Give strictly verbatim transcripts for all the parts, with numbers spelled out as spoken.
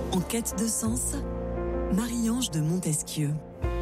En quête de sens, Marie-Ange de Montesquieu.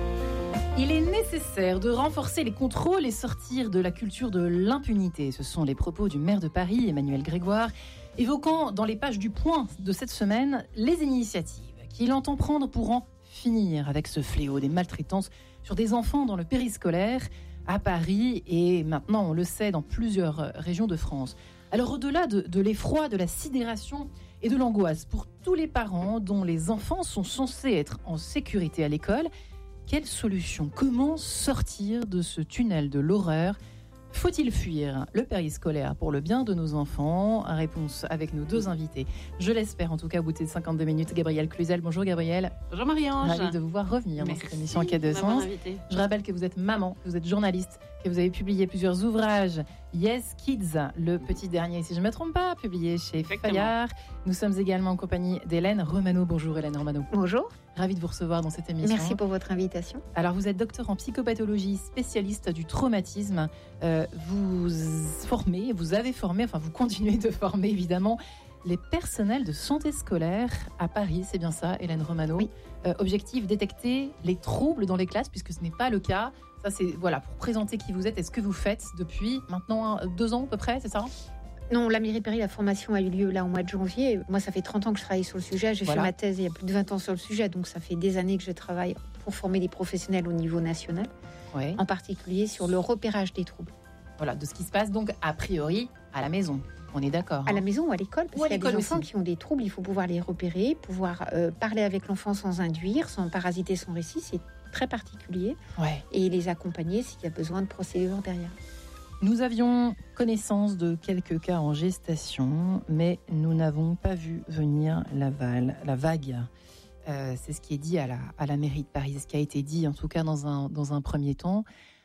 Il est nécessaire de renforcer les contrôles et sortir de la culture de l'impunité. Ce sont les propos du maire de Paris, Emmanuel Grégoire, évoquant dans les pages du Point de cette semaine les initiatives qu'il entend prendre pour en finir avec ce fléau des maltraitances sur des enfants dans le périscolaire à Paris et maintenant, on le sait, dans plusieurs régions de France. Alors au-delà de, de l'effroi, de la sidération et de l'angoisse pour tous les parents dont les enfants sont censés être en sécurité à l'école, quelle solution ? Comment sortir de ce tunnel de l'horreur ? Faut-il fuir le périscolaire pour le bien de nos enfants ? Réponse avec nos deux invités. Je l'espère en tout cas au bout de cinquante-deux minutes. Gabrielle Cluzel. Bonjour Gabrielle. Bonjour Marie-Ange. Ravie de vous voir revenir Merci dans cette émission En quête de sens. Je rappelle que vous êtes maman, que vous êtes journaliste, que vous avez publié plusieurs ouvrages. Yes Kids, le petit dernier, si je ne me trompe pas, publié chez Exactement. Fayard. Nous sommes également en compagnie d'Hélène Romano. Bonjour Hélène Romano. Bonjour. Ravie de vous recevoir dans cette émission. Merci pour votre invitation. Alors, vous êtes docteur en psychopathologie, spécialiste du traumatisme. Euh, vous formez, vous avez formé, enfin vous continuez de former évidemment, les personnels de santé scolaire à Paris. C'est bien ça, Hélène Romano. Oui. Euh, objectif, détecter les troubles dans les classes, puisque ce n'est pas le cas. Ça, c'est voilà, pour présenter qui vous êtes et ce que vous faites depuis maintenant deux ans à peu près, c'est ça ? Non, la mairie de Paris, la formation a eu lieu là au mois de janvier. Moi, ça fait trente ans que je travaille sur le sujet. J'ai Voilà. fait ma thèse il y a plus de vingt ans sur le sujet. Donc, ça fait des années que je travaille pour former des professionnels au niveau national, Oui. en particulier sur le repérage des troubles. Voilà, de ce qui se passe donc a priori à la maison. On est d'accord. À hein. la maison ou à l'école, parce Ou à qu'il y a des l'école enfants aussi. qui ont des troubles, il faut pouvoir les repérer, pouvoir euh, parler avec l'enfant sans induire, sans parasiter son récit. C'est très particulier. Ouais. Et les accompagner s'il y a besoin de procédures derrière. Nous avions connaissance de quelques cas en gestation, mais nous n'avons pas vu venir la, val, la vague. Euh, c'est ce qui est dit à la, à la mairie de Paris, c'est ce qui a été dit en tout cas dans un, dans un premier temps.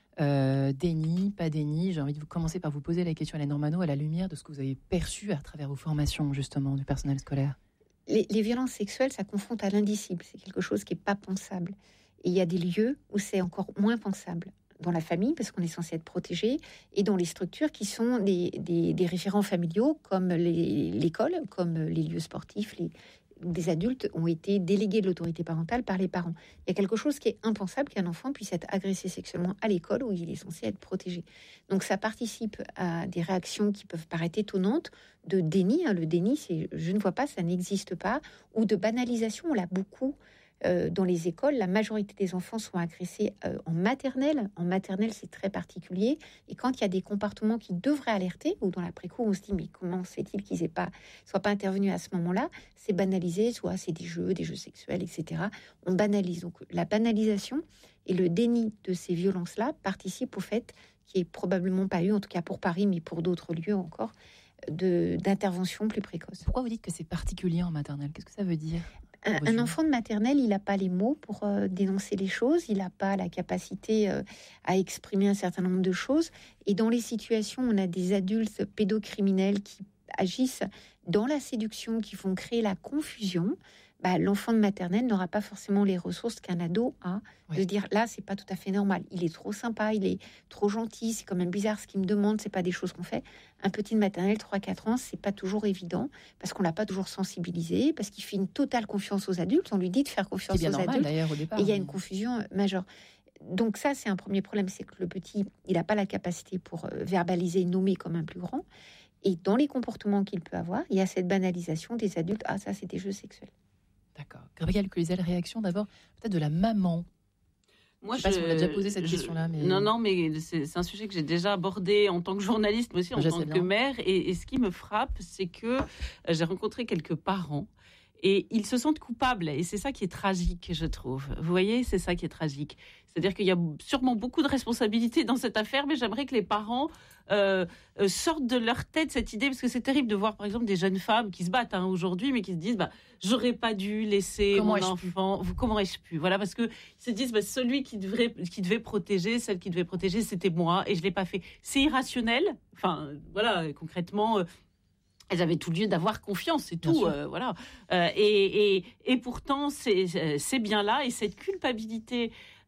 Euh, déni, pas déni, j'ai envie de vous commencer par vous poser la question, Hélène Romano, à la lumière de ce que vous avez perçu à travers vos formations justement du personnel scolaire. Les, les violences sexuelles, ça confronte à l'indicible. C'est quelque chose qui n'est pas pensable. Et il y a des lieux où c'est encore moins pensable. Dans la famille, parce qu'on est censé être protégé, et dans les structures qui sont des, des, des référents familiaux, comme les, l'école, comme les lieux sportifs, les, des adultes ont été délégués de l'autorité parentale par les parents. Il y a quelque chose qui est impensable, qu'un enfant puisse être agressé sexuellement à l'école où il est censé être protégé. Donc ça participe à des réactions qui peuvent paraître étonnantes, de déni. Hein, le déni, c'est « je ne vois pas, ça n'existe pas », ou de banalisation, on l'a beaucoup. Euh, dans les écoles, la majorité des enfants sont agressés euh, en maternelle. En maternelle, c'est très particulier. Et quand il y a des comportements qui devraient alerter, ou dans l'après-coup, on se dit, mais comment se fait-il qu'ils ne soient pas intervenus à ce moment-là ? C'est banalisé, soit c'est des jeux, des jeux sexuels, et cetera. On banalise. Donc la banalisation et le déni de ces violences-là participent au fait qu'il n'y ait probablement pas eu, en tout cas pour Paris, mais pour d'autres lieux encore, de, d'intervention plus précoce. Pourquoi vous dites que c'est particulier en maternelle ? Qu'est-ce que ça veut dire ? Un, un enfant de maternelle, il n'a pas les mots pour euh, dénoncer les choses, il n'a pas la capacité euh, à exprimer un certain nombre de choses. Et dans les situations où on a des adultes pédocriminels qui agissent dans la séduction, qui font créer la confusion, bah, l'enfant de maternelle n'aura pas forcément les ressources qu'un ado a, Oui. de se dire là, c'est pas tout à fait normal. Il est trop sympa, il est trop gentil, c'est quand même bizarre ce qu'il me demande, c'est pas des choses qu'on fait. Un petit de maternelle, trois quatre ans, c'est pas toujours évident, parce qu'on l'a pas toujours sensibilisé, parce qu'il fait une totale confiance aux adultes. On lui dit de faire confiance C'est bien aux normal adultes. d'ailleurs au départ. Et il y a une confusion majeure. Donc ça, c'est un premier problème, c'est que le petit, il n'a pas la capacité pour euh, verbaliser, nommer comme un plus grand. Et dans les comportements qu'il peut avoir, il y a cette banalisation des adultes. Ah, ça, c'est des jeux sexuels. D'accord. Gabrielle Cluzel, réaction d'abord peut-être de la maman. Moi, je ne sais pas si on a déjà posé cette je, question-là. Mais... Non, non, mais c'est, c'est un sujet que j'ai déjà abordé en tant que journaliste, mais aussi en je tant que bien. mère. Et, et ce qui me frappe, c'est que j'ai rencontré quelques parents et ils se sentent coupables. Et c'est ça qui est tragique, je trouve. Vous voyez, c'est ça qui est tragique. C'est-à-dire qu'il y a sûrement beaucoup de responsabilités dans cette affaire, mais j'aimerais que les parents euh, euh, sortent de leur tête cette idée, parce que c'est terrible de voir, par exemple, des jeunes femmes qui se battent hein, aujourd'hui, mais qui se disent bah, « j'aurais pas dû laisser comment mon enfant... » Comment ai-je pu ? Voilà, parce qu'ils se disent bah, « celui qui devait, qui devait protéger, celle qui devait protéger, c'était moi, et je l'ai pas fait. » C'est irrationnel. Enfin, voilà, concrètement... Euh, elles avaient tout lieu d'avoir confiance, c'est tout, euh, voilà. Euh, et, et, et pourtant, c'est, c'est bien là, et cette culpabilité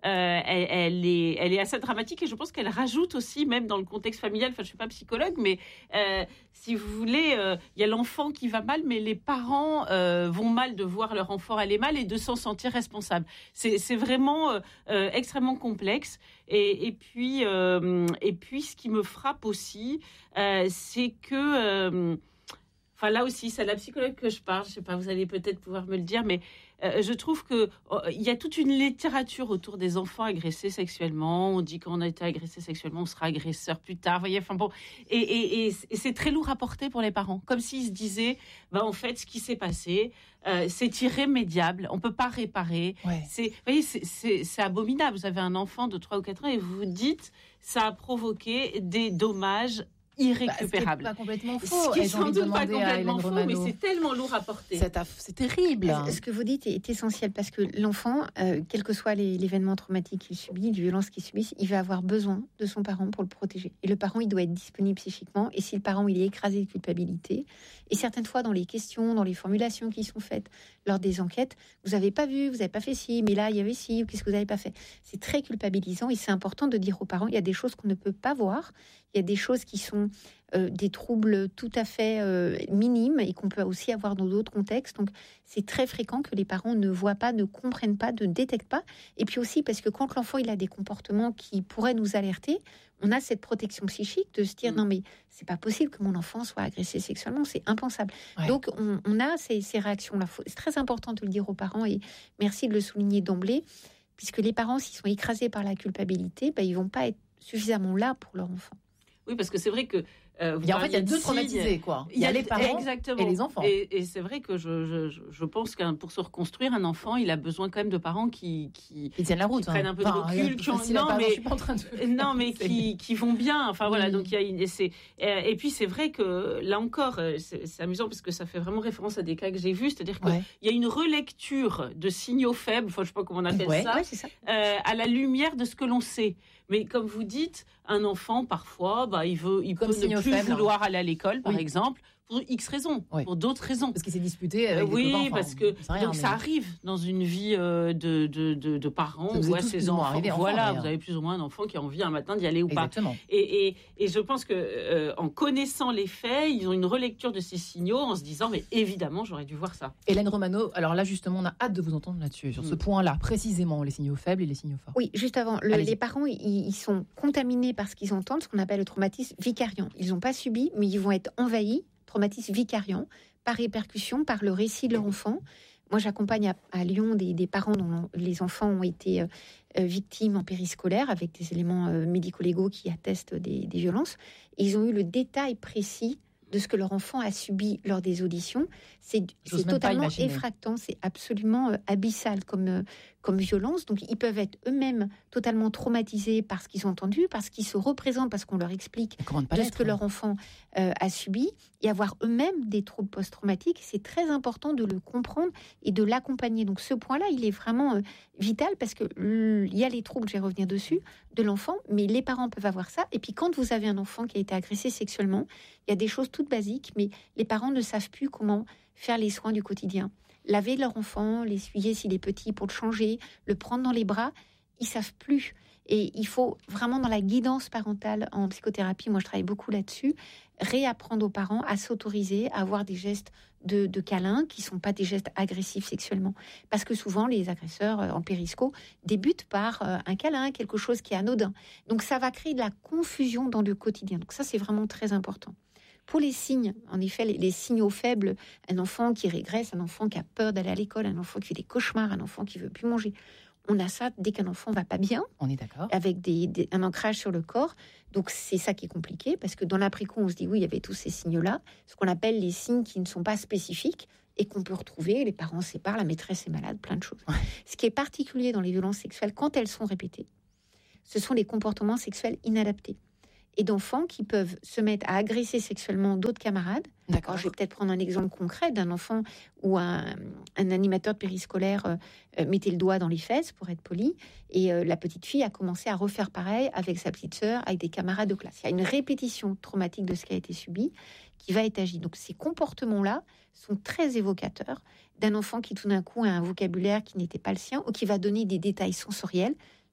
euh, elle, elle, est, elle est assez dramatique et je pense qu'elle rajoute aussi, même dans le contexte familial, enfin je ne suis pas psychologue, mais euh, si vous voulez, il euh, y a l'enfant qui va mal, mais les parents euh, vont mal de voir leur enfant aller mal et de s'en sentir responsable. C'est, c'est vraiment euh, euh, extrêmement complexe. Et, et, puis, euh, et puis, ce qui me frappe aussi, euh, c'est que... Euh, Enfin, là aussi, c'est à la psychologue que je parle. Je ne sais pas, vous allez peut-être pouvoir me le dire, mais euh, je trouve qu'il oh, y a toute une littérature autour des enfants agressés sexuellement. On dit qu'on a été agressé sexuellement, on sera agresseur plus tard. Vous voyez, enfin bon, et, et, et, et c'est très lourd à porter pour les parents. Comme s'ils se disaient, bah, en fait, ce qui s'est passé, euh, c'est irrémédiable. On ne peut pas réparer. Ouais. C'est, vous voyez, c'est, c'est, c'est abominable. Vous avez un enfant de trois ou quatre ans et vous vous dites, ça a provoqué des dommages irrécupérable. Bah, ce qui est pas complètement faux. Ce qui est sans doute pas complètement faux, mais c'est tellement lourd à porter. C'est, aff- c'est terrible. Ce que vous dites est essentiel parce que l'enfant, euh, quel que soit les, l'événement traumatique qu'il subit, les violences qu'il subit, il va avoir besoin de son parent pour le protéger. Et le parent, il doit être disponible psychiquement. Et si le parent, il est écrasé de culpabilité, et certaines fois dans les questions, dans les formulations qui sont faites lors des enquêtes, vous n'avez pas vu, vous n'avez pas fait ci, mais là, il y avait ci, ou qu'est-ce que vous n'avez pas fait. C'est très culpabilisant et c'est important de dire aux parents, il y a des choses qu'on ne peut pas voir, il y a des choses qui sont euh, des troubles tout à fait euh, minimes et qu'on peut aussi avoir dans d'autres contextes. Donc, c'est très fréquent que les parents ne voient pas, ne comprennent pas, ne détectent pas. Et puis aussi parce que quand l'enfant il a des comportements qui pourraient nous alerter, on a cette protection psychique de se dire mmh. non mais c'est pas possible que mon enfant soit agressé sexuellement, c'est impensable. Ouais. Donc on, on a ces, ces réactions-là. C'est très important de le dire aux parents et merci de le souligner d'emblée, puisque les parents s'ils sont écrasés par la culpabilité, ben, ils vont pas être suffisamment là pour leur enfant. Oui, parce que c'est vrai que Euh, il y a, en fait, il y a deux traumatisés, quoi. Il y a les parents exactement. et les enfants. Et, et c'est vrai que je, je, je pense que pour se reconstruire, un enfant, il a besoin quand même de parents qui, qui, qui tiennent la route, qui prennent hein. un peu enfin, de recul, qui ont, non, mais, je suis pas en train de... non, mais qui, qui vont bien. Enfin, voilà, oui. donc il y a une, et, c'est, et, et puis, c'est vrai que là encore, c'est, c'est amusant parce que ça fait vraiment référence à des cas que j'ai vus, c'est-à-dire qu'il ouais. y a une relecture de signaux faibles, enfin, je sais pas comment on appelle ouais, ça, ouais, c'est ça. Euh, à la lumière de ce que l'on sait. Mais comme vous dites, un enfant, parfois, bah, il, veut, il peut ne plus faible, vouloir hein. aller à l'école, par oui. exemple, pour X raisons, oui. pour d'autres raisons. Parce qu'il s'est disputé avec euh, Oui, copains, parce que rien, donc mais... ça arrive dans une vie euh, de, de, de, de parents ou à ses enfants. enfants voilà, enfants, vous avez plus ou moins un enfant qui a envie un matin d'y aller ou Exactement. pas. Et, et, et je pense que euh, en connaissant les faits, ils ont une relecture de ces signaux en se disant, mais évidemment, j'aurais dû voir ça. Hélène Romano, alors là, justement, on a hâte de vous entendre là-dessus, sur mmh. ce point-là, précisément, les signaux faibles et les signaux forts. Oui, juste avant, le, les parents, ils, ils sont contaminés par ce qu'ils entendent, ce qu'on appelle le traumatisme vicariant. Ils n'ont pas subi, mais ils vont être envahis, traumatisme vicariant, par répercussion, par le récit de leur enfant. Moi, j'accompagne à, à Lyon des, des parents dont les enfants ont été euh, victimes en périscolaire, avec des éléments euh, médico-légaux qui attestent des, des violences. Et ils ont eu le détail précis de ce que leur enfant a subi lors des auditions. C'est, c'est totalement effractant, c'est absolument euh, abyssal comme, euh, comme violence. Donc, ils peuvent être eux-mêmes totalement traumatisés par ce qu'ils ont entendu, parce qu'ils se représentent, parce qu'on leur explique de ce que leur enfant euh, a subi, et avoir eux-mêmes des troubles post-traumatiques. C'est très important de le comprendre et de l'accompagner. Donc, ce point-là, il est vraiment euh, vital, parce qu'il euh, y a les troubles, je vais revenir dessus, de l'enfant, mais les parents peuvent avoir ça. Et puis, quand vous avez un enfant qui a été agressé sexuellement, il y a des choses toutes basiques, mais les parents ne savent plus comment faire les soins du quotidien. Laver leur enfant, l'essuyer s'il est petit pour le changer, le prendre dans les bras, ils savent plus. Et il faut vraiment, dans la guidance parentale en psychothérapie, moi je travaille beaucoup là-dessus, réapprendre aux parents à s'autoriser à avoir des gestes de, de câlin qui ne sont pas des gestes agressifs sexuellement. Parce que souvent, les agresseurs en périsco débutent par un câlin, quelque chose qui est anodin. Donc ça va créer de la confusion dans le quotidien. Donc ça, c'est vraiment très important. Pour les signes, en effet, les, les signaux faibles, un enfant qui régresse, un enfant qui a peur d'aller à l'école, un enfant qui fait des cauchemars, un enfant qui veut plus manger. On a ça dès qu'un enfant va pas bien. On est d'accord. Avec des, des, un ancrage sur le corps. Donc c'est ça qui est compliqué, parce que dans l'après-coup, on se dit oui, il y avait tous ces signes-là, ce qu'on appelle les signes qui ne sont pas spécifiques et qu'on peut retrouver. Les parents se séparent, la maîtresse est malade, plein de choses. Ouais. Ce qui est particulier dans les violences sexuelles, quand elles sont répétées, ce sont les comportements sexuels inadaptés. Et d'enfants qui peuvent se mettre à agresser sexuellement d'autres camarades. D'accord. Alors, je vais peut-être prendre un exemple concret d'un enfant où un, un animateur périscolaire euh, mettait le doigt dans les fesses, pour être poli, et euh, la petite fille a commencé à refaire pareil avec sa petite sœur, avec des camarades de classe. Il y a une répétition traumatique de ce qui a été subi qui va être agi. Donc ces comportements-là sont très évocateurs d'un enfant qui tout d'un coup a un vocabulaire qui n'était pas le sien, ou qui va donner des détails sensoriels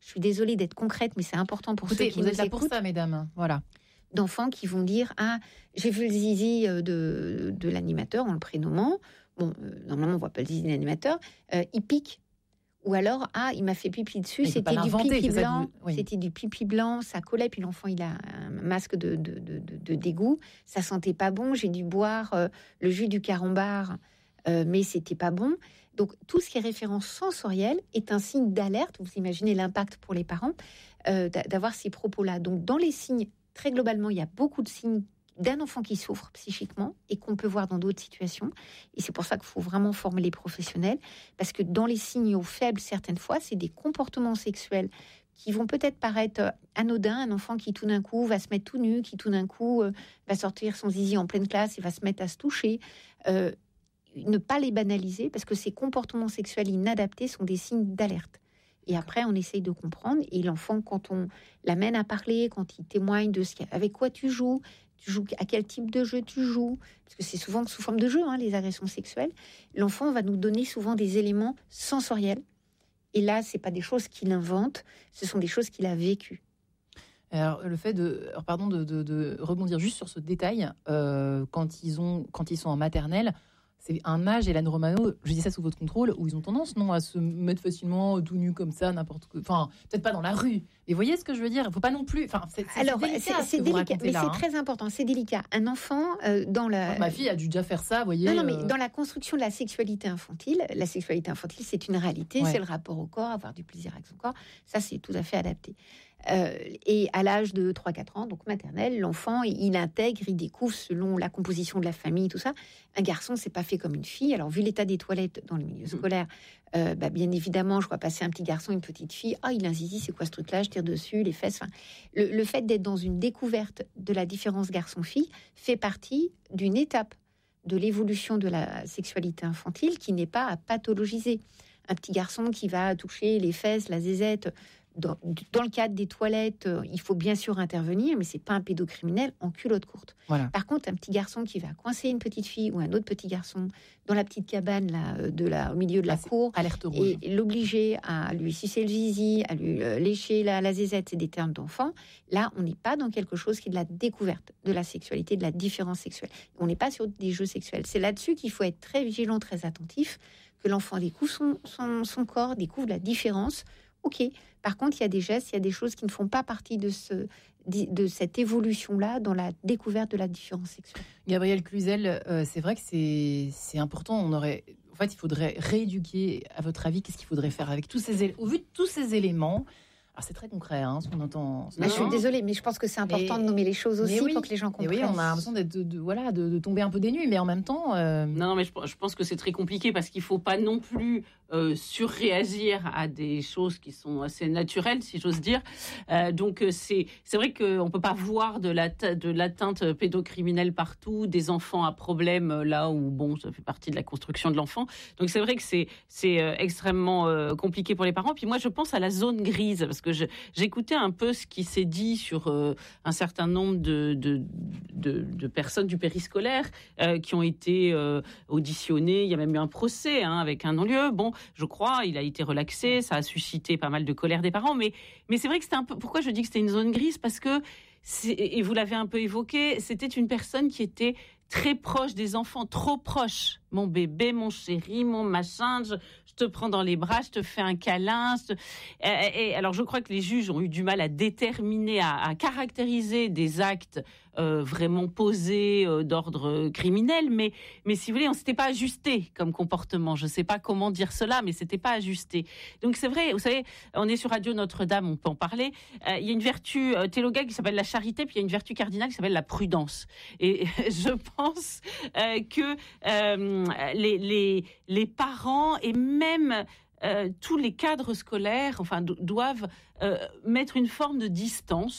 je suis désolée d'être concrète, mais c'est important pour Écoutez, ceux qui vous nous êtes là écoutent. pour ça, mesdames. Voilà. D'enfants qui vont dire « Ah, j'ai vu le zizi de, de l'animateur en le prénommant. Bon, euh, normalement, on ne voit pas le zizi de l'animateur. Euh, il pique. » Ou alors « Ah, il m'a fait pipi dessus. C'était du pipi blanc. Vous... Oui. C'était du pipi blanc. Ça collait. Puis l'enfant, il a un masque de, de, de, de, de dégoût. Ça sentait pas bon. J'ai dû boire euh, le jus du carambar, euh, mais c'était pas bon. » Donc, tout ce qui est référence sensorielle est un signe d'alerte. Vous imaginez l'impact pour les parents euh, d'avoir ces propos-là. Donc, dans les signes, très globalement, il y a beaucoup de signes d'un enfant qui souffre psychiquement et qu'on peut voir dans d'autres situations. Et c'est pour ça qu'il faut vraiment former les professionnels, parce que dans les signaux faibles, certaines fois, c'est des comportements sexuels qui vont peut-être paraître anodins. Un enfant qui, tout d'un coup, va se mettre tout nu, qui, tout d'un coup, euh, va sortir son zizi en pleine classe et va se mettre à se toucher. Euh, ne pas les banaliser, parce que ces comportements sexuels inadaptés sont des signes d'alerte. Et après, on essaye de comprendre. Et l'enfant, quand on l'amène à parler, quand il témoigne de ce qu'il y a, avec quoi tu joues, tu joues à quel type de jeu tu joues, parce que c'est souvent sous forme de jeu, hein, les agressions sexuelles, l'enfant va nous donner souvent des éléments sensoriels. Et là, c'est pas des choses qu'il invente, ce sont des choses qu'il a vécues. Alors, le fait de, alors, pardon, de, de, de rebondir juste sur ce détail, euh, quand ils ont, quand ils sont en maternelle, c'est un âge, Hélène Romano, je dis ça sous votre contrôle, où ils ont tendance, non, à se mettre facilement tout nu comme ça, n'importe quoi. Enfin, peut-être pas dans la rue. Mais vous voyez ce que je veux dire ? Il ne faut pas non plus. Enfin, c'est, c'est Alors, délicat, c'est, c'est délicat, mais là, c'est hein. très important. C'est délicat. Un enfant euh, dans la. Ma fille a dû déjà faire ça, vous voyez. Non, non, mais euh... dans la construction de la sexualité infantile, la sexualité infantile, c'est une réalité, ouais. C'est le rapport au corps, avoir du plaisir avec son corps. Ça, c'est tout à fait adapté. Euh, et à l'âge de trois quatre ans, donc maternelle, l'enfant, il intègre, il découvre selon la composition de la famille, tout ça. Un garçon, c'est pas fait comme une fille. Alors, vu l'état des toilettes dans le milieu scolaire, euh, bah, bien évidemment, je vois passer un petit garçon, une petite fille. Ah, il a un zizi, c'est quoi ce truc-là ? Je tire dessus, les fesses. Enfin, le, le fait d'être dans une découverte de la différence garçon-fille fait partie d'une étape de l'évolution de la sexualité infantile qui n'est pas à pathologiser. Un petit garçon qui va toucher les fesses, la zézette. Dans, dans le cadre des toilettes, euh, il faut bien sûr intervenir, mais c'est pas un pédocriminel en culotte courte. Voilà. Par contre, un petit garçon qui va coincer une petite fille ou un autre petit garçon dans la petite cabane là, de la, au milieu de la ah, cour, alerte rouge. Et l'obliger à lui sucer le zizi, à lui euh, lécher la, la zézette, c'est des termes d'enfant. Là, on n'est pas dans quelque chose qui est de la découverte de la sexualité, de la différence sexuelle. On n'est pas sur des jeux sexuels. C'est là-dessus qu'il faut être très vigilant, très attentif, que l'enfant découvre son, son, son corps, découvre la différence. Ok. Par contre, il y a des gestes, il y a des choses qui ne font pas partie de, ce, de cette évolution-là dans la découverte de la différence sexuelle. Gabrielle Cluzel, euh, c'est vrai que c'est, c'est important. On aurait, en fait, il faudrait rééduquer. À votre avis, qu'est-ce qu'il faudrait faire avec tous ces éléments ? Au vu de tous ces éléments, alors c'est très concret, hein, ce qu'on entend. Ce bah, je suis désolée, mais je pense que c'est important mais, de nommer les choses aussi oui, pour que les gens comprennent. Oui, on a l'impression d'être, de, de, voilà, de, de tomber un peu des nues, mais en même temps. Euh... Non, non, mais je, je pense que c'est très compliqué parce qu'il ne faut pas non plus euh, surréagir à des choses qui sont assez naturelles, si j'ose dire. Euh, donc c'est, c'est vrai qu'on ne peut pas voir de, la, de l'atteinte pédocriminelle partout, des enfants à problème là où, bon, ça fait partie de la construction de l'enfant. Donc c'est vrai que c'est, c'est euh, extrêmement euh, compliqué pour les parents. Puis moi, je pense à la zone grise, parce que je, j'écoutais un peu ce qui s'est dit sur euh, un certain nombre de, de, de, de personnes du périscolaire euh, qui ont été euh, auditionnées. Il y a même eu un procès hein, avec un non-lieu. Bon, je crois, il a été relaxé. Ça a suscité pas mal de colère des parents. Mais, mais c'est vrai que c'était un peu... Pourquoi je dis que c'était une zone grise ? Parce que, c'est, et vous l'avez un peu évoqué, c'était une personne qui était très proche des enfants, trop proche. Mon bébé, mon chéri, mon machin, je, je te prends dans les bras, je te fais un câlin. Je te... et, et, alors, je crois que les juges ont eu du mal à déterminer, à, à caractériser des actes euh, vraiment posés euh, d'ordre criminel. Mais, mais si vous voulez, on ne s'était pas ajusté comme comportement. Je ne sais pas comment dire cela, mais ce n'était pas ajusté. Donc, c'est vrai, vous savez, on est sur Radio Notre-Dame, on peut en parler. Euh, il y a une vertu euh, théologique qui s'appelle la charité, puis il y a une vertu cardinale qui s'appelle la prudence. Et je pense euh, que euh, les, les, les parents et même euh, tous les cadres scolaires enfin, do- doivent euh, mettre une forme de distance.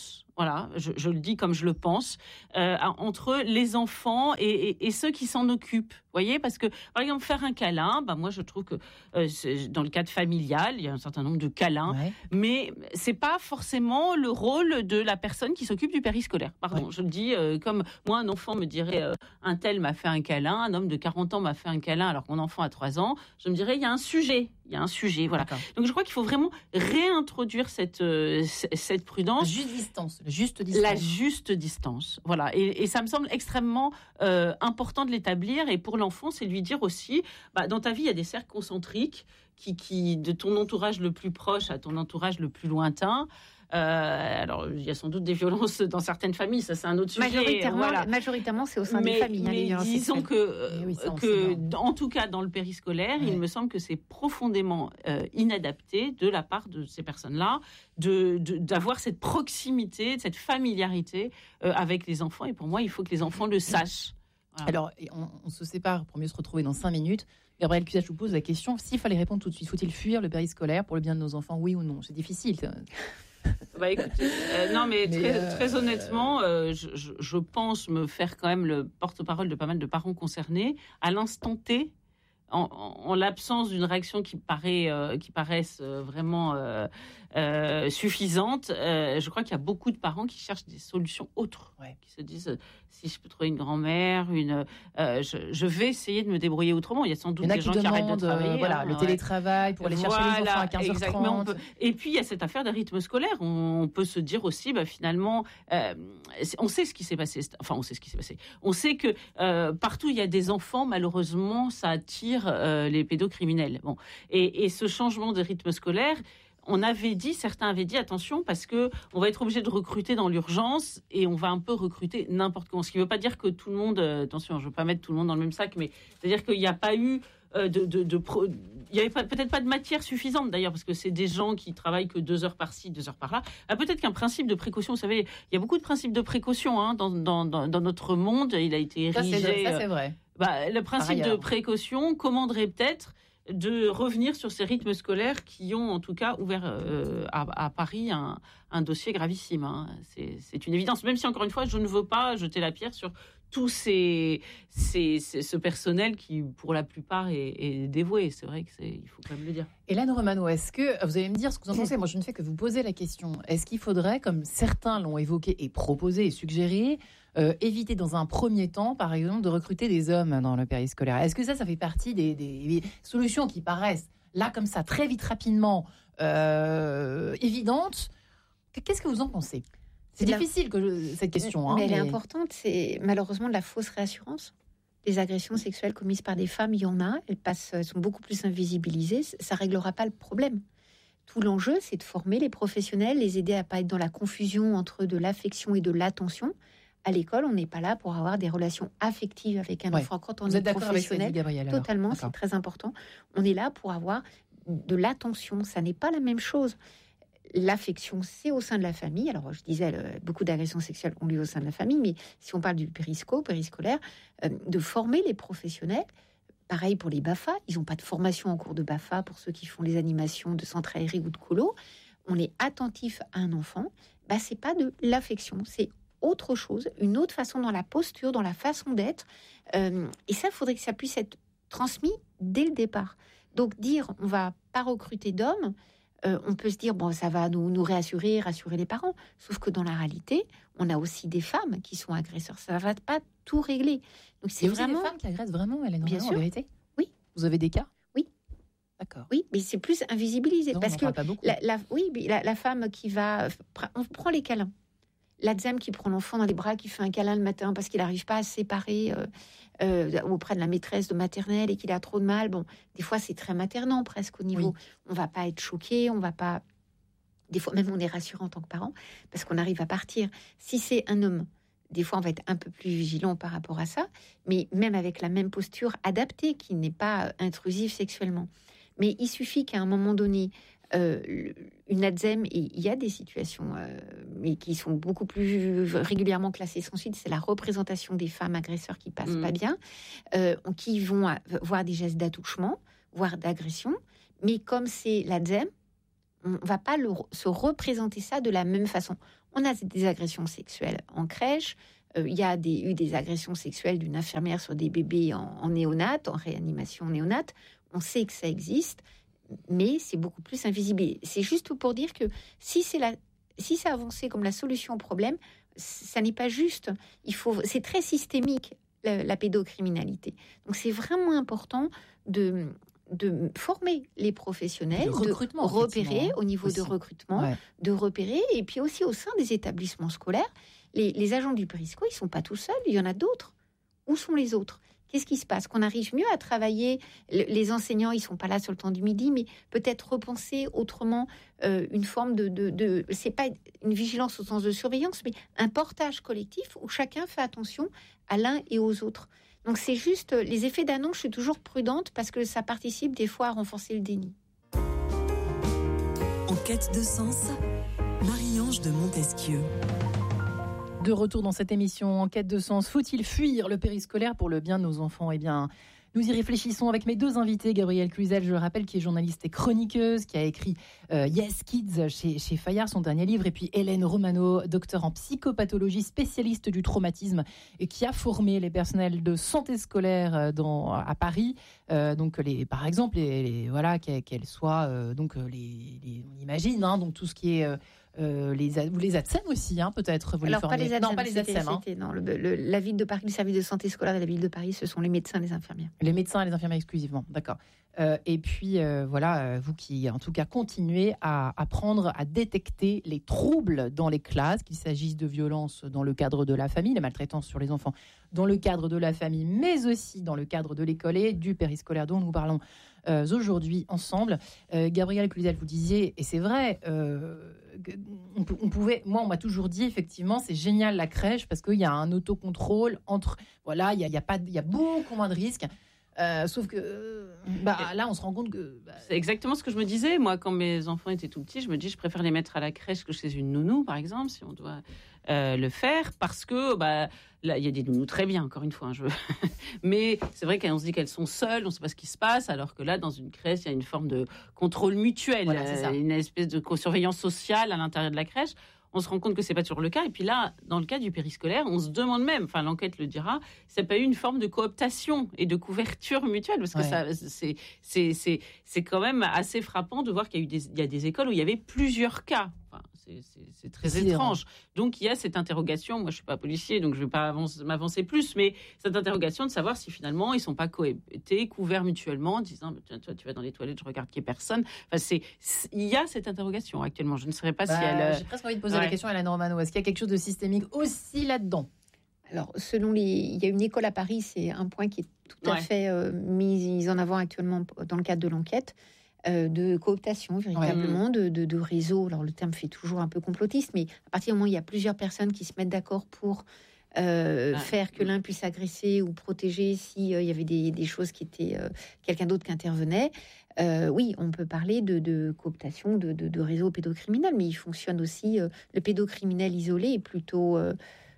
voilà, je, je le dis comme je le pense, euh, entre les enfants et, et, et ceux qui s'en occupent. Vous voyez, parce que, par exemple, faire un câlin, bah, moi, je trouve que euh, dans le cadre familial, il y a un certain nombre de câlins, ouais. mais c'est pas forcément le rôle de la personne qui s'occupe du périscolaire. Pardon, ouais. je le dis euh, comme moi, un enfant me dirait euh, un tel m'a fait un câlin, un homme de quarante ans m'a fait un câlin alors que mon enfant a trois ans, je me dirais il y a un sujet, il y a un sujet, voilà. D'accord. Donc je crois qu'il faut vraiment réintroduire cette, euh, cette prudence. La juste distance, la juste distance. La juste distance, voilà. Et, et ça me semble extrêmement euh, important de l'établir. Et pour l'enfant, c'est lui dire aussi, bah, dans ta vie, il y a des cercles concentriques qui, qui, de ton entourage le plus proche à ton entourage le plus lointain. Euh, alors, il y a sans doute des violences dans certaines familles, ça c'est un autre sujet. Majoritairement, voilà. majoritairement c'est au sein mais, des familles. Mais hein, les disons que, euh, oui, que en tout cas dans le périscolaire, ouais. il me semble que c'est profondément euh, inadapté de la part de ces personnes-là de, de, d'avoir cette proximité, cette familiarité euh, avec les enfants. Et pour moi, il faut que les enfants le sachent. Voilà. Alors, on, on se sépare pour mieux se retrouver dans cinq minutes. Gabriel Cuissard, je vous pose la question, s'il fallait répondre tout de suite, faut-il fuir le périscolaire pour le bien de nos enfants, oui ou non? C'est difficile. Bah écoutez, euh, non mais, mais très, euh, très honnêtement, euh, je, je, je pense me faire quand même le porte-parole de pas mal de parents concernés. À l'instant T, en, en, en l'absence d'une réaction qui paraît, euh, qui paraisse vraiment euh, euh, suffisante, euh, je crois qu'il y a beaucoup de parents qui cherchent des solutions autres, ouais. qui se disent euh, si je peux trouver une grand-mère, une, euh, je, je vais essayer de me débrouiller autrement. Il y a sans doute des gens qui arrêtent de travailler. Voilà, hein, le ouais. télétravail pour aller chercher voilà, les enfants à quinze heures trente. Peut... Et puis il y a cette affaire des rythmes scolaires. On, on peut se dire aussi, bah, finalement, euh, on sait ce qui s'est passé. Enfin, on sait ce qui s'est passé. On sait que euh, partout il y a des enfants, malheureusement, ça attire euh, les pédocriminels. Bon, et, et ce changement de rythme scolaire. On avait dit, certains avaient dit, attention, parce que on va être obligé de recruter dans l'urgence et on va un peu recruter n'importe comment. Ce qui ne veut pas dire que tout le monde, euh, attention, je ne veux pas mettre tout le monde dans le même sac, mais c'est-à-dire qu'il n'y a pas eu euh, de, de, de pro... il n'y avait pas, peut-être pas de matière suffisante d'ailleurs, parce que c'est des gens qui travaillent que deux heures par-ci, deux heures par-là. Ah, peut-être qu'un principe de précaution, vous savez, il y a beaucoup de principes de précaution hein, dans, dans, dans, dans notre monde. Il a été érigé. Ça, c'est, ça, c'est vrai. Euh, bah, le principe de précaution commanderait peut-être de revenir sur ces rythmes scolaires qui ont en tout cas ouvert euh, à, à Paris un, un dossier gravissime. Hein. C'est, c'est une évidence, même si encore une fois je ne veux pas jeter la pierre sur tous ces, ces, ces, ce personnel qui pour la plupart est, est dévoué. C'est vrai que c'est, il faut quand même le dire. Hélène Romano, est-ce que vous allez me dire ce que vous en pensez? Moi je ne fais que vous poser la question. Est-ce qu'il faudrait, comme certains l'ont évoqué et proposé et suggéré, Euh, éviter dans un premier temps, par exemple, de recruter des hommes dans le périscolaire? Est-ce que ça, ça fait partie des, des solutions qui paraissent, là, comme ça, très vite, rapidement, euh, évidentes? Qu'est-ce que vous en pensez? C'est, c'est difficile, la... que je... cette question. Mais hein, elle mais... est importante. C'est malheureusement de la fausse réassurance. Les agressions sexuelles commises par des femmes, il y en a. Elles, passent, elles sont beaucoup plus invisibilisées. Ça ne réglera pas le problème. Tout l'enjeu, c'est de former les professionnels, les aider à ne pas être dans la confusion entre de l'affection et de l'attention. À l'école, on n'est pas là pour avoir des relations affectives avec un ouais. enfant. Quand on Vous est êtes d'accord professionnel, avec Gabriel, totalement, d'accord. C'est très important. On est là pour avoir de l'attention. Ça n'est pas la même chose. L'affection, c'est au sein de la famille. Alors, je disais, beaucoup d'agressions sexuelles ont lieu au sein de la famille, mais si on parle du périsco, périscolaire, euh, de former les professionnels. Pareil pour les B A F A. Ils n'ont pas de formation en cours de B A F A pour ceux qui font les animations de centre aéré ou de colo. On est attentif à un enfant. Bah, c'est pas de l'affection, c'est autre chose, une autre façon dans la posture, dans la façon d'être. Euh, et ça, il faudrait que ça puisse être transmis dès le départ. Donc dire, on va pas recruter d'hommes, euh, on peut se dire, bon, ça va nous, nous réassurer, rassurer les parents. Sauf que dans la réalité, on a aussi des femmes qui sont agresseurs. Ça ne va pas tout régler. Donc c'est et vous vraiment... avez des femmes qui agressent vraiment, Hélène, bien vraiment, sûr. En vérité? Oui. Vous avez des cas? Oui. D'accord. Oui, mais c'est plus invisibilisé. Non, parce que pas beaucoup. La, la, oui, la, la femme qui va... On prend les câlins. L'Adzem qui prend l'enfant dans les bras, qui fait un câlin le matin parce qu'il n'arrive pas à se séparer euh, euh, auprès de la maîtresse de maternelle et qu'il a trop de mal. Bon, des fois, c'est très maternant presque au niveau. Oui. On ne va pas être choqué, on va pas... Des fois, même on est rassurant en tant que parent parce qu'on arrive à partir. Si c'est un homme, des fois, on va être un peu plus vigilant par rapport à ça, mais même avec la même posture adaptée, qui n'est pas intrusive sexuellement. Mais il suffit qu'à un moment donné... Euh, une Adzem, et il y a des situations euh, mais qui sont beaucoup plus régulièrement classées sans suite, c'est la représentation des femmes agresseurs qui passent mmh. pas bien, euh, qui vont voir des gestes d'attouchement, voire d'agression, mais comme c'est l'Adzem, on ne va pas le, se représenter ça de la même façon. On a des agressions sexuelles en crèche. Euh, il y a des, eu des agressions sexuelles d'une infirmière sur des bébés en, en néonate, en réanimation néonate. On sait que ça existe, mais c'est beaucoup plus invisible. C'est juste pour dire que si c'est la, si c'est avancé comme la solution au problème, ça n'est pas juste. Il faut, c'est très systémique, la, la pédocriminalité. Donc c'est vraiment important de, de former les professionnels, de repérer au niveau aussi. de recrutement, ouais. de repérer, et puis aussi au sein des établissements scolaires. Les, les agents du périsco, ils ne sont pas tout seuls, il y en a d'autres. Où sont les autres ? Qu'est-ce qui se passe ? Qu'on arrive mieux à travailler. Les enseignants, ils ne sont pas là sur le temps du midi, mais peut-être repenser autrement euh, une forme de... de, de c'est pas une vigilance au sens de surveillance, mais un portage collectif où chacun fait attention à l'un et aux autres. Donc c'est juste, les effets d'annonce, je suis toujours prudente parce que ça participe des fois à renforcer le déni. En quête de sens, Marie-Ange de Montesquieu. De retour dans cette émission En quête de sens, faut-il fuir le périscolaire pour le bien de nos enfants ? Eh bien, nous y réfléchissons avec mes deux invités. Gabrielle Cluzel, je le rappelle, qui est journaliste et chroniqueuse, qui a écrit euh, Yes Kids chez, chez Fayard, son dernier livre. Et puis Hélène Romano, docteur en psychopathologie, spécialiste du traumatisme, et qui a formé les personnels de santé scolaire dans, à Paris. Euh, donc, les, par exemple, les, les, voilà, qu'elles soient, euh, donc, les, les, on imagine, hein, donc tout ce qui est... Euh, Euh, les, ou les A T S E M aussi, hein, peut-être. Vous Alors, les pas les A T S E M. Non, pas les A T S E M. Hein. Non, le, le, la ville de Paris, le service de santé scolaire de la ville de Paris, ce sont les médecins et les infirmières. Les médecins et les infirmières exclusivement, d'accord. Euh, et puis, euh, voilà, euh, vous qui, en tout cas, continuez à apprendre à détecter les troubles dans les classes, qu'il s'agisse de violences dans le cadre de la famille, la maltraitance sur les enfants dans le cadre de la famille, mais aussi dans le cadre de l'école et du périscolaire dont nous parlons euh, aujourd'hui ensemble. Euh, Gabrielle Cluzel, vous disiez, et c'est vrai, euh, on, on pouvait, moi, on m'a toujours dit, effectivement, c'est génial la crèche parce qu'il y a un autocontrôle entre, voilà, il y a, il y a pas, il y a beaucoup moins de risques. Euh, sauf que euh, bah, là, on se rend compte que... Bah... C'est exactement ce que je me disais. Moi, quand mes enfants étaient tout petits, je me dis, je préfère les mettre à la crèche que chez une nounou, par exemple, si on doit euh, le faire, parce que bah, là, il y a des nounous très bien, encore une fois. Hein, je... Mais c'est vrai qu'on se dit qu'elles sont seules, on ne sait pas ce qui se passe, alors que là, dans une crèche, il y a une forme de contrôle mutuel, voilà, c'est ça. Une espèce de surveillance sociale à l'intérieur de la crèche. On se rend compte que c'est pas toujours le cas. Et puis là, dans le cas du périscolaire, on se demande même, enfin l'enquête le dira, si ça n'a pas eu une forme de cooptation et de couverture mutuelle, parce que ouais. ça, c'est, c'est, c'est, c'est quand même assez frappant de voir qu'il y a eu des, il y a des écoles où il y avait plusieurs cas. Enfin, c'est, c'est, c'est très c'est étrange. Vrai. Donc il y a cette interrogation. Moi, je suis pas policier, donc je vais pas avance, m'avancer plus, mais cette interrogation de savoir si finalement ils sont pas cohabités, couverts mutuellement, en disant tiens, toi tu vas dans les toilettes, je regarde qu'il y ait personne. Enfin, c'est, c'est, il y a cette interrogation actuellement. Je ne saurais pas bah, si elle. J'ai presque envie de poser ouais. la question à Hélène Romano. Est-ce qu'il y a quelque chose de systémique aussi là-dedans ? Alors, selon les, il y a une école à Paris, c'est un point qui est tout à ouais. fait euh, mis en avant actuellement dans le cadre de l'enquête. Euh, de cooptation, véritablement, ouais. de, de, de réseau. Alors, le terme fait toujours un peu complotiste, mais à partir du moment où il y a plusieurs personnes qui se mettent d'accord pour euh, ah. faire que l'un puisse agresser ou protéger s'il euh, y avait des, des choses qui étaient euh, quelqu'un d'autre qui intervenait, euh, oui, on peut parler de, de cooptation, de, de, de réseau pédocriminel, mais il fonctionne aussi. Euh, le pédocriminel isolé est plutôt... Euh,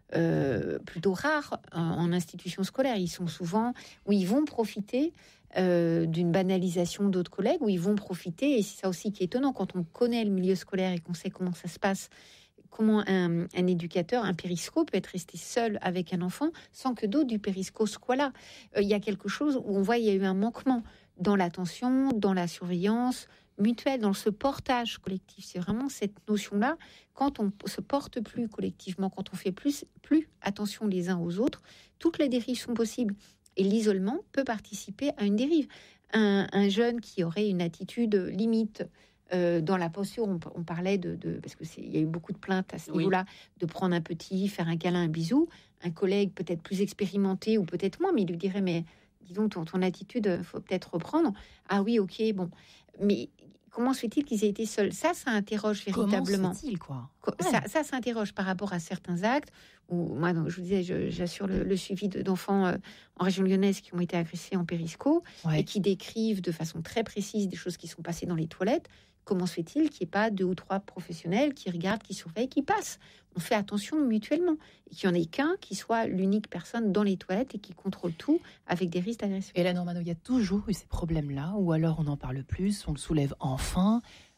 Euh, plutôt rares en, en institution scolaire. Ils sont souvent où ils vont profiter euh, d'une banalisation d'autres collègues, où ils vont profiter, et c'est ça aussi qui est étonnant quand on connaît le milieu scolaire et qu'on sait comment ça se passe, comment un, un éducateur, un périsco peut être resté seul avec un enfant sans que d'autres du périsco soient là. Euh, il y a quelque chose où on voit il y a eu un manquement dans l'attention, dans la surveillance mutuelle, dans ce portage collectif. C'est vraiment cette notion-là. Quand on se porte plus collectivement, quand on fait plus, plus attention les uns aux autres, toutes les dérives sont possibles. Et l'isolement peut participer à une dérive. Un, un jeune qui aurait une attitude limite euh, dans la posture, on, on parlait de, de parce que c'est, il y a eu beaucoup de plaintes à ce oui. niveau-là, de prendre un petit, faire un câlin, un bisou. Un collègue peut-être plus expérimenté ou peut-être moins, mais il lui dirait mais dis donc ton, ton attitude, faut peut-être reprendre. Ah oui, ok, bon, mais comment se fait-il qu'ils aient été seuls ? Ça, ça interroge véritablement. Comment se fait-il, quoi ? Ça, ça, ça interroge par rapport à certains actes. Où, moi, donc, je vous disais, je, j'assure le, le suivi de, d'enfants euh, en région lyonnaise qui ont été agressés en périsco ouais. et qui décrivent de façon très précise des choses qui sont passées dans les toilettes. Comment se fait-il qu'il n'y ait pas deux ou trois professionnels qui regardent, qui surveillent, qui passent ? On fait attention mutuellement. Et qu'il n'y en ait qu'un qui soit l'unique personne dans les toilettes et qui contrôle tout avec des risques d'agression. Et là, Normando, il y a toujours eu ces problèmes-là, ou alors on en parle plus, on le soulève enfin.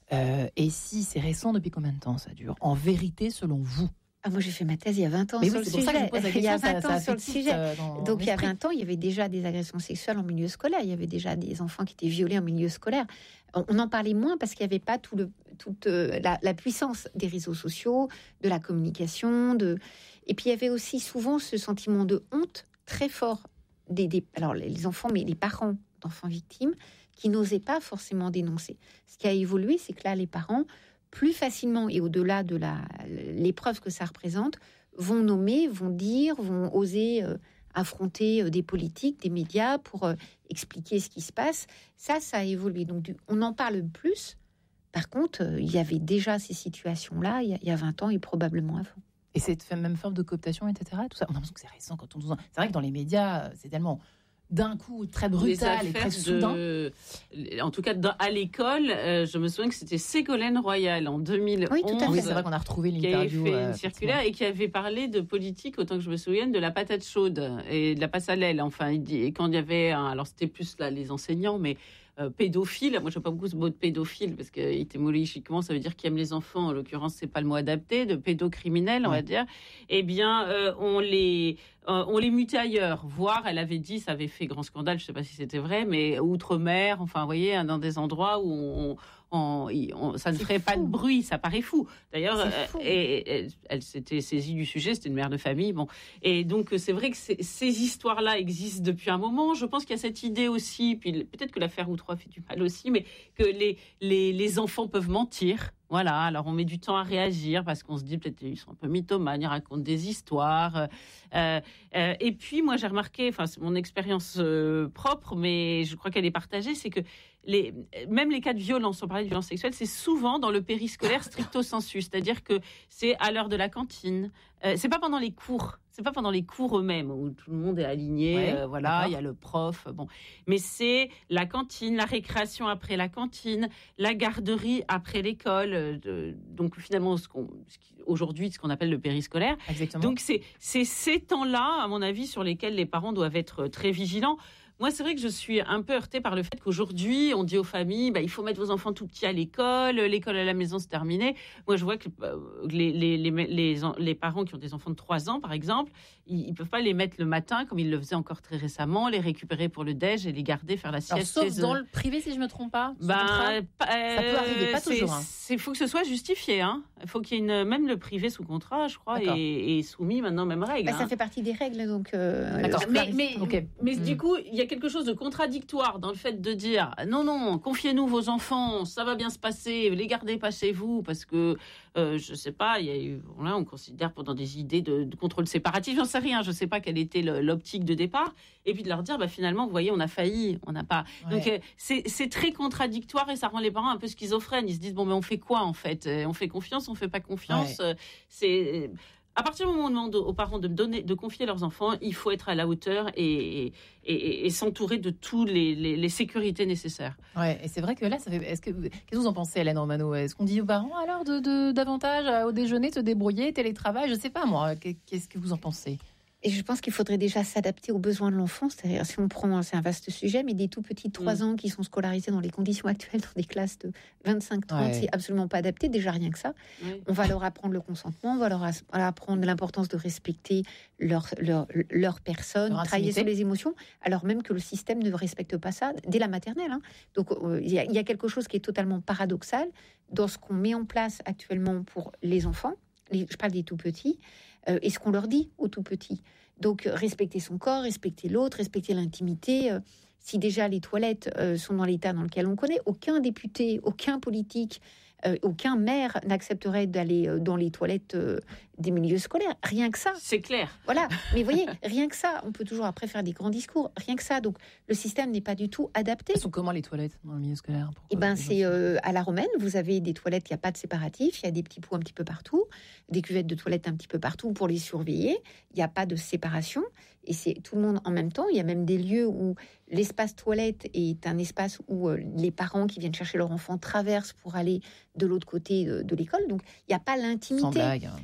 Euh, et si c'est récent, depuis combien de temps ça dure ? En vérité, selon vous ? Ah, moi, j'ai fait ma thèse il y a vingt ans Mais sur oui, le c'est pour ça que je sujet. pose la Il y a question, ça- vingt ça ans sur le affecte, sujet. euh, dans Donc, il y a l'esprit. vingt ans, il y avait déjà des agressions sexuelles en milieu scolaire. Il y avait déjà des enfants qui étaient violés en milieu scolaire. On, on en parlait moins parce qu'il n'y avait pas tout le, toute euh, la, la puissance des réseaux sociaux, de la communication. De... Et puis, il y avait aussi souvent ce sentiment de honte très fort des, des alors les enfants, mais les parents d'enfants victimes qui n'osaient pas forcément dénoncer. Ce qui a évolué, c'est que là, les parents, plus facilement et au-delà de la, l'épreuve que ça représente, vont nommer, vont dire, vont oser euh, affronter euh, des politiques, des médias pour euh, expliquer ce qui se passe. Ça, ça a évolué. Donc, du, on en parle plus. Par contre, euh, il y avait déjà ces situations-là il y a, il y a vingt ans et probablement avant. Et cette même forme de cooptation, et cetera. Tout ça, on a l'impression que c'est récent quand on nous en... C'est vrai que dans les médias, c'est tellement d'un coup très brutal et très soudain. De... En tout cas, dans, à l'école, euh, je me souviens que c'était Ségolène Royal en deux mille onze. Oui, tout à fait. Oui, c'est vrai qu'on a retrouvé l'interview. Qui avait fait euh, une circulaire et qui avait parlé de politique, autant que je me souvienne, de la patate chaude et de la passe à l'aile. Enfin, il dit, et quand il y avait, un, alors c'était plus là les enseignants, mais euh, pédophile. Moi, j'aime pas beaucoup ce mot de pédophile parce qu'étymologiquement, ça veut dire qui aime les enfants. En l'occurrence, c'est pas le mot adapté. De pédocriminel, on ouais. va dire. Eh bien, euh, on les Euh, on les mutait ailleurs, voire, elle avait dit, ça avait fait grand scandale, je ne sais pas si c'était vrai, mais outre-mer, enfin, vous voyez, dans des endroits où on, on, on, ça ne c'est ferait fou. pas de bruit, ça paraît fou. D'ailleurs, C'est fou. euh, et, et, elle, elle s'était saisie du sujet, c'était une mère de famille, bon. Et donc, c'est vrai que ces, ces histoires-là existent depuis un moment. Je pense qu'il y a cette idée aussi, puis peut-être que l'affaire Outroie fait du mal aussi, mais que les, les, les enfants peuvent mentir. Voilà, alors on met du temps à réagir parce qu'on se dit peut-être qu'ils sont un peu mythomanes, ils racontent des histoires. Euh, euh, et puis moi j'ai remarqué, enfin c'est mon expérience euh, propre, mais je crois qu'elle est partagée, c'est que les, même les cas de violence, on parlait de violence sexuelle, c'est souvent dans le périscolaire stricto sensu, c'est-à-dire que c'est à l'heure de la cantine, euh, c'est pas pendant les cours. C'est pas pendant les cours eux-mêmes où tout le monde est aligné, ouais, euh, voilà, il y a le prof, bon. Mais c'est la cantine, la récréation après la cantine, la garderie après l'école. Euh, de, donc finalement, ce qu'on, ce qui, aujourd'hui, ce qu'on appelle le périscolaire. Exactement. Donc c'est, c'est ces temps-là, à mon avis, sur lesquels les parents doivent être très vigilants. Moi, c'est vrai que je suis un peu heurtée par le fait qu'aujourd'hui, on dit aux familles, bah, il faut mettre vos enfants tout petits à l'école, l'école à la maison, c'est terminé. Moi, je vois que euh, les, les, les, les, les parents qui ont des enfants de trois ans, par exemple, ils ne peuvent pas les mettre le matin, comme ils le faisaient encore très récemment, les récupérer pour le déj et les garder, faire la sieste. Alors, sauf dans le privé, si je ne me trompe pas. Ben, euh, ça peut arriver, pas toujours. Il hein. faut que ce soit justifié. Hein. Il faut qu'il y ait une, même le privé sous contrat, je crois, est, est soumis maintenant aux mêmes règles. Bah, hein. Ça fait partie des règles, donc. Euh, D'accord. Mais, mais, okay. mais mmh. du coup, il y a quelque chose de contradictoire dans le fait de dire non, non, confiez-nous vos enfants, ça va bien se passer, les gardez pas chez vous, parce que euh, je sais pas, il y a eu, là, on considère pendant des idées de, de contrôle séparatif, j'en sais rien, je sais pas quelle était le, l'optique de départ, et puis de leur dire, bah, finalement, vous voyez, on a failli, on n'a pas. Ouais. Donc euh, c'est, c'est très contradictoire et ça rend les parents un peu schizophrènes. Ils se disent bon, mais on fait quoi en fait ? On fait confiance, on fait pas confiance. Ouais. C'est à partir du moment où on demande aux parents de donner, de confier leurs enfants, il faut être à la hauteur et, et, et, et s'entourer de toutes les, les, les sécurités nécessaires. Ouais, et c'est vrai que là, ça fait. Est-ce que qu'est-ce que vous en pensez, Hélène Romano ? Est-ce qu'on dit aux parents alors de, de davantage au déjeuner, se débrouiller, télétravail ? Je sais pas moi. Qu'est-ce que vous en pensez ? Et je pense qu'il faudrait déjà s'adapter aux besoins de l'enfant. C'est-à-dire, si on prend, c'est un vaste sujet, mais des tout petits de trois mmh. ans qui sont scolarisés dans les conditions actuelles, dans des classes de vingt-cinq trente, ouais. c'est absolument pas adapté. Déjà, rien que ça. Ouais. On va leur apprendre le consentement, on va leur apprendre l'importance de respecter leur, leur, leur personne, leur travailler sur les émotions, alors même que le système ne respecte pas ça dès la maternelle. Hein. Donc, euh, il y, y a quelque chose qui est totalement paradoxal dans ce qu'on met en place actuellement pour les enfants. Les, je parle des tout petits. Euh, et ce qu'on leur dit aux tout petits. Donc, respecter son corps, respecter l'autre, respecter l'intimité. Euh, si déjà les toilettes euh, sont dans l'état dans lequel on connaît, aucun député, aucun politique, euh, aucun maire n'accepterait d'aller euh, dans les toilettes euh, des milieux scolaires. Rien que ça. C'est clair. Voilà. Mais vous voyez, rien que ça. On peut toujours après faire des grands discours. Rien que ça. Donc, le système n'est pas du tout adapté. Elles sont comment les toilettes dans le milieu scolaire ? Eh ben, c'est euh, à la romaine. Vous avez des toilettes, il n'y a pas de séparatif. Il y a des petits pots un petit peu partout, des cuvettes de toilettes un petit peu partout pour les surveiller. Il n'y a pas de séparation. Et c'est tout le monde en même temps. Il y a même des lieux où l'espace toilette est un espace où euh, les parents qui viennent chercher leur enfant traversent pour aller de l'autre côté de, de l'école. Donc, il n'y a pas l'intimité. Sans blague. Hein. Si vous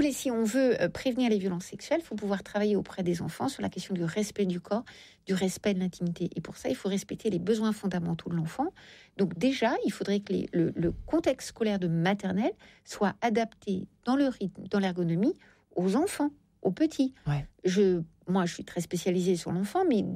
voulez, si on veut euh, prévenir les violences sexuelles, il faut pouvoir travailler auprès des enfants sur la question du respect du corps, du respect de l'intimité. Et pour ça, il faut respecter les besoins fondamentaux de l'enfant. Donc déjà, il faudrait que les, le, le contexte scolaire de maternelle soit adapté dans le rythme, dans l'ergonomie, aux enfants, aux petits. Ouais. Je, moi, je suis très spécialisée sur l'enfant, mais